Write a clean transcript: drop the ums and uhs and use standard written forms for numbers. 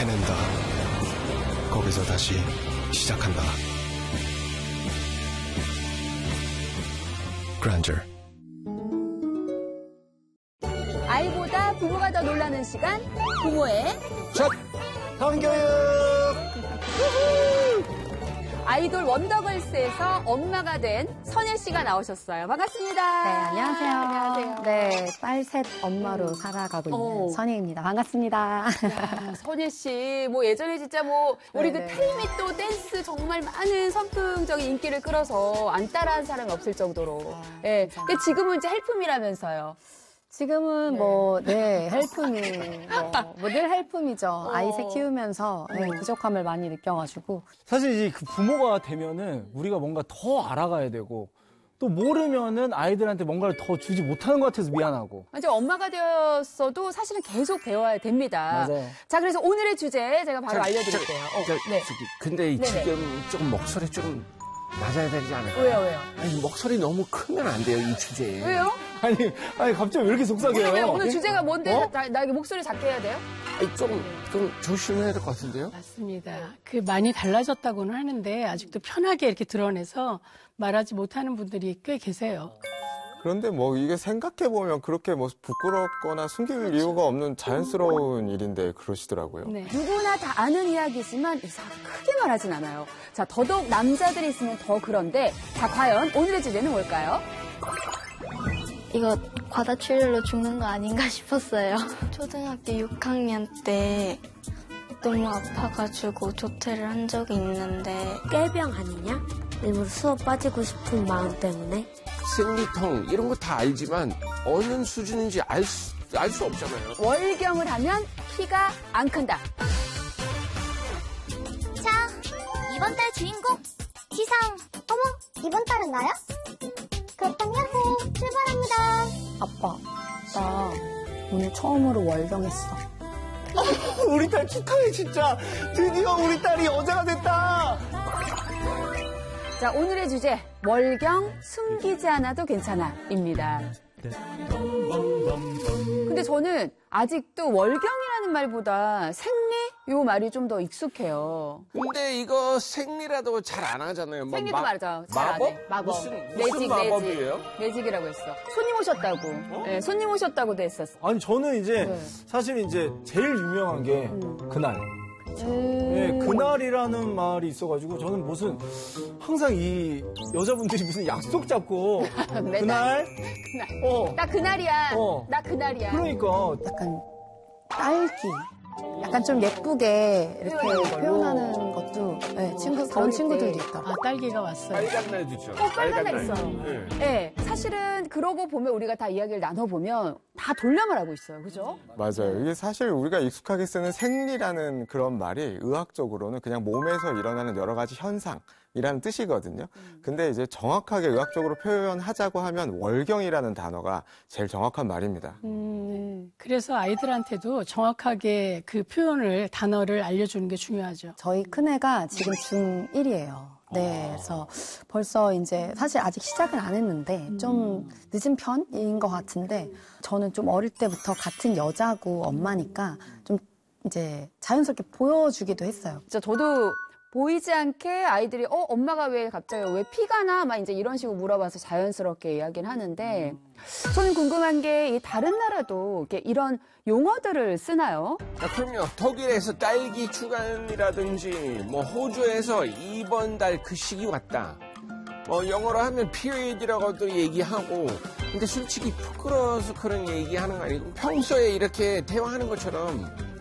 해낸다. 거기서 다시 시작한다. Grandeur. 아이보다 부모가 더 놀라는 시간, 부모의 첫 성교육. 아이돌 원더걸스에서 엄마가 된 선예 씨가 나오셨어요. 반갑습니다. 네, 안녕하세요. 안녕하세요. 네, 딸 셋 엄마로 살아가고 있는 선예입니다. 반갑습니다. 야, 선예 씨, 뭐 예전에 진짜 뭐 우리 그 네네. 텔미또 댄스 정말 많은 선풍적인 인기를 끌어서 안 따라한 사람이 없을 정도로. 예. 근데 지금은 이제 헬품이라면서요. 지금은 헬품이, 늘 헬품이죠. 아이 셋 키우면서 부족함을 많이 느껴가지고. 사실 이제 그 부모가 되면은 우리가 뭔가 더 알아가야 되고 또 모르면은 아이들한테 뭔가를 더 주지 못하는 것 같아서 미안하고. 이제 엄마가 되었어도 사실은 계속 배워야 됩니다. 맞아요. 자, 그래서 오늘의 주제 제가 바로 알려드릴게요. 네. 근데 네네. 지금 조금 목소리 좀 낮아야 되지 않을까요? 왜요? 아니, 목소리 너무 크면 안 돼요, 이 주제에. 왜요? 아니 갑자기 왜 이렇게 속삭여요? 왜 오늘 주제가 뭔데? 어? 나에게 목소리 작게 해야 돼요? 아니, 좀 조심해야 될 것 같은데요? 맞습니다. 그 많이 달라졌다고는 하는데 아직도 편하게 이렇게 드러내서 말하지 못하는 분들이 꽤 계세요. 그런데 뭐 이게 생각해보면 그렇게 뭐 부끄럽거나 숨길 이유가 없는 자연스러운 일인데 그러시더라고요. 네. 누구나 다 아는 이야기지만 이상하게 크게 말하진 않아요. 자, 더더욱 남자들이 있으면 더 그런데 자, 과연 오늘의 주제는 뭘까요? 이거 과다 출혈로 죽는 거 아닌가 싶었어요. 초등학교 6학년 때 너무 아파가지고 조퇴를 한 적이 있는데 꾀병 아니냐? 일부러 수업 빠지고 싶은 마음 때문에? 생리통 이런 거 다 알지만 어느 수준인지 알 수 없잖아요. 월경을 하면 키가 안 큰다. 자, 이번 달 주인공 기상. 어머, 이번 달은 나야? 그렇다면 출발합니다. 아빠, 나 오늘 처음으로 월경했어. 우리 딸 축하해 진짜. 드디어 우리 딸이 여자가 됐다. 자, 오늘의 주제 월경 숨기지 않아도 괜찮아입니다. 근데 저는 아직도 월경이라는 말보다 생리 요 말이 좀 더 익숙해요. 근데 이거 생리라도 잘 안 하잖아요. 뭐 생리도 말이죠. 잘 안 해. 마법. 무슨 마법이에요? 매직이라고 했어. 손님 오셨다고. 네, 손님 오셨다고도 했었어. 아니 저는 이제 사실 이제 제일 유명한 게 그날. 네, 그날이라는 말이 있어가지고 저는 무슨 항상 이 여자분들이 무슨 약속 잡고 그날 나 그날이야. 어. 나 그날이야. 그러니까 약간 딸기. 약간 좀 예쁘게 이렇게 표현하는 것도 그런 친구들도 있더라고요. 아, 딸기가 왔어요. 빨간 날도 있죠. 빨간 날 있어요. 네, 사실은 그러고 보면 우리가 다 이야기를 나눠보면 다 돌려말 하고 있어요. 그죠? 맞아요. 이게 사실 우리가 익숙하게 쓰는 생리라는 그런 말이 의학적으로는 그냥 몸에서 일어나는 여러 가지 현상이라는 뜻이거든요. 근데 이제 정확하게 의학적으로 표현하자고 하면 월경이라는 단어가 제일 정확한 말입니다. 그래서 아이들한테도 정확하게 그 표현을, 단어를 알려주는 게 중요하죠. 저희 큰애가 지금 중1이에요. 네, 그래서 벌써 이제 사실 아직 시작은 안 했는데 좀 늦은 편인 것 같은데 저는 좀 어릴 때부터 같은 여자고 엄마니까 좀 이제 자연스럽게 보여주기도 했어요. 진짜 저도 보이지 않게 아이들이 엄마가 왜 갑자기 왜 피가 나? 막 이제 이런 식으로 물어봐서 자연스럽게 이야기를 하는데 저는 궁금한 게 이 다른 나라도 이렇게 이런 용어들을 쓰나요? 그럼요. 독일에서 딸기 주간이라든지 뭐 호주에서 이번 달 그 시기 왔다. 영어로 하면 period이라고도 얘기하고 근데 솔직히 부끄러워서 그런 얘기하는 거 아니고 평소에 이렇게 대화하는 것처럼